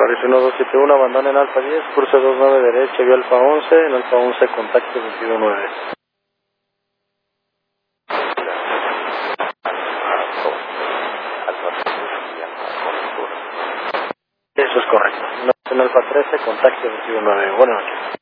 Polaris 1271, abandona en Alfa 10, curso 29 derecha, vía Alfa 11, en Alfa 11 contacto 219. Eso es correcto. En Alfa 13, contacto 219. Buenas noches.